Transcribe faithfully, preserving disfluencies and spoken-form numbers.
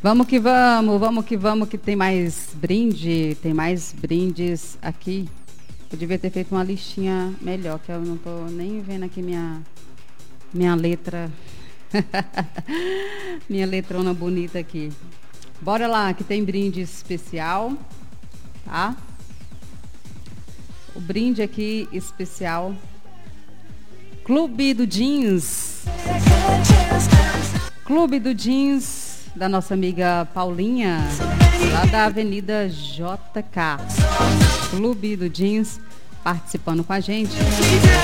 Vamos que vamos, vamos que vamos, que tem mais brinde, tem mais brindes aqui. Eu devia ter feito uma listinha melhor, que eu não tô nem vendo aqui minha, minha letra. Minha letrona bonita aqui. Bora lá, que tem brinde especial, tá? O brinde aqui especial. Clube do Jeans. Clube do Jeans da nossa amiga Paulinha, lá da Avenida J K. Clube do Jeans participando com a gente.